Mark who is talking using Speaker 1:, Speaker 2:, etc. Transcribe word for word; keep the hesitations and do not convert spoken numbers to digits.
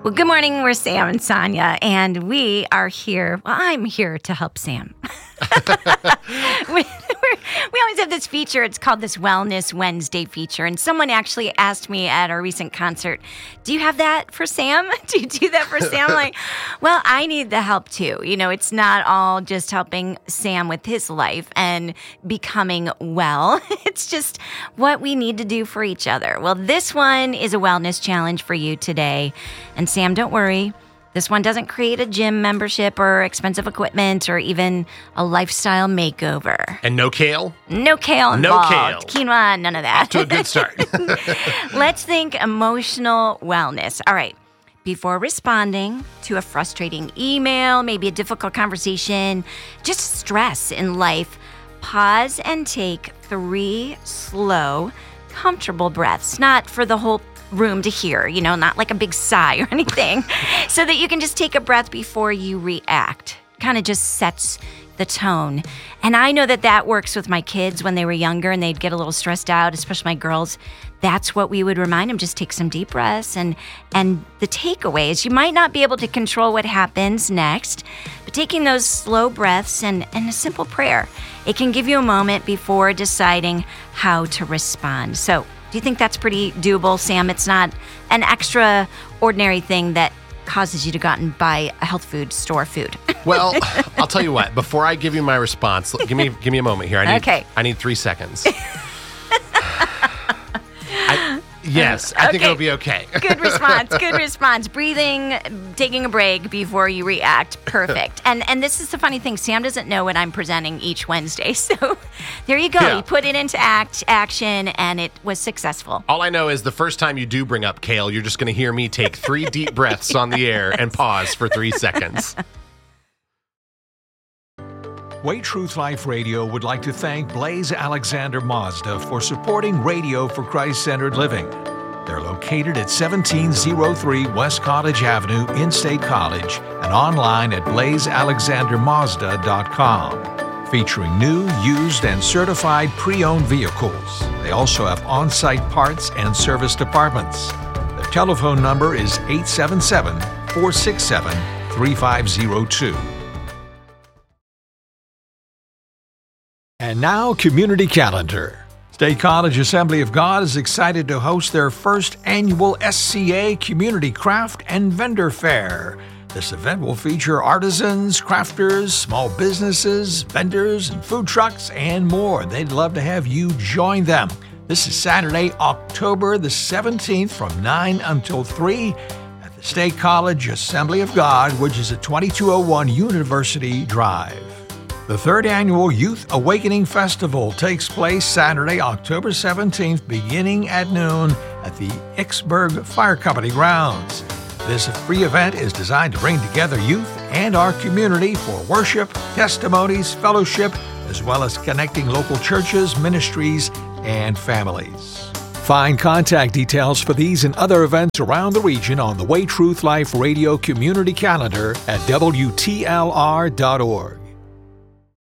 Speaker 1: Well, good morning. We're Sam and Sonia, and we are here. Well, I'm here to help Sam. we, we always have this feature. It's called this Wellness Wednesday feature. And someone actually asked me at our recent concert, do you have that for Sam? Do you do that for Sam? Like, well, I need the help too. You know, it's not all just helping Sam with his life and becoming well. It's just what we need to do for each other. Well, this one is a wellness challenge for you today. And Sam, don't worry. This one doesn't create a gym membership or expensive equipment or even a lifestyle makeover.
Speaker 2: And no kale?
Speaker 1: No kale involved. No kale. Quinoa, none of that.
Speaker 2: Off to a good start.
Speaker 1: Let's think emotional wellness. All right. Before responding to a frustrating email, maybe a difficult conversation, just stress in life, pause and take three slow, comfortable breaths. Not for the whole room to hear, you know, not like a big sigh or anything, so that you can just take a breath before you react. Kind of just sets the tone. And I know that that works with my kids when they were younger and they'd get a little stressed out, especially my girls. That's what we would remind them, just take some deep breaths. And and the takeaway is you might not be able to control what happens next, but taking those slow breaths and, and a simple prayer, it can give you a moment before deciding how to respond. So do you think that's pretty doable, Sam? It's not an extraordinary thing that causes you to go out and buy a health food store food.
Speaker 2: Well, I'll tell you what. Before I give you my response, give me give me a moment here. I need,
Speaker 1: okay.
Speaker 2: I need three seconds. I, yes, I okay. think it'll be okay.
Speaker 1: Good response. Good response. Breathing, taking a break before you react. Perfect. And and this is the funny thing. Sam doesn't know what I'm presenting each Wednesday. So there you go.
Speaker 2: Yeah.
Speaker 1: You put it into act action, and it was successful.
Speaker 2: All I know is the first time you do bring up kale, you're just going to hear me take three deep breaths on the air and pause for three seconds.
Speaker 3: Way Truth Life Radio would like to thank Blaze Alexander Mazda for supporting Radio for Christ-Centered Living. They're located at seventeen oh three West College Avenue in State College and online at blaze alexander mazda dot com. Featuring new, used, and certified pre-owned vehicles. They also have on-site parts and service departments. Their telephone number is eight seven seven, four six seven, three five zero two. And now, Community Calendar. State College Assembly of God is excited to host their first annual S C A Community Craft and Vendor Fair. This event will feature artisans, crafters, small businesses, vendors, and food trucks, and more. They'd love to have you join them. This is Saturday, October the seventeenth from nine until three at the State College Assembly of God, which is at twenty-two oh one University Drive. The third annual Youth Awakening Festival takes place Saturday, October seventeenth, beginning at noon at the Icksburg Fire Company grounds. This free event is designed to bring together youth and our community for worship, testimonies, fellowship, as well as connecting local churches, ministries, and families. Find contact details for these and other events around the region on the Way Truth Life Radio Community Calendar at W T L R dot org.